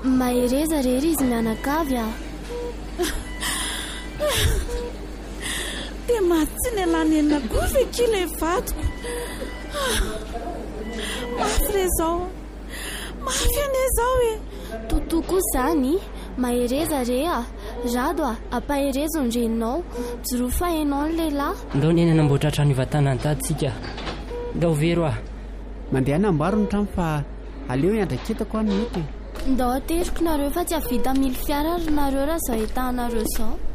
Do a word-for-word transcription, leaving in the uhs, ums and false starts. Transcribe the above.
Mahereza rery izy mianakavy a. Dia matsiny alany enina koa ki ilay vatoko. Mafy re zao. Mafy ane zao e. Totoko zany. Mahereza re a. Rado a ampaherezo ny reninao. Jirofa hainao ny lehilahy. Ndao ny eny namboatra trano ivatana ny tatsika. Ndao vero a. Mandeha namboaro ny trano fa aleo iandraketako any mety. Ndao ateriko nareo fa tsy havita mily fiara ry nareo raha zao etahanareo zao.